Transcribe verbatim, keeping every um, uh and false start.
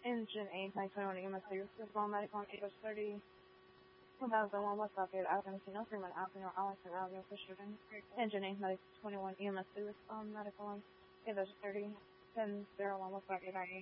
Engine eight, nine twenty-one E M S three, respond medical on eight thirty, two thousand one West Lafayette Avenue, no Fremont Avenue, Arlington Avenue, Fisherton. Engine eight, nine twenty-one E M S three, respond medical on eight thirty, ten oh one West Lafayette Avenue.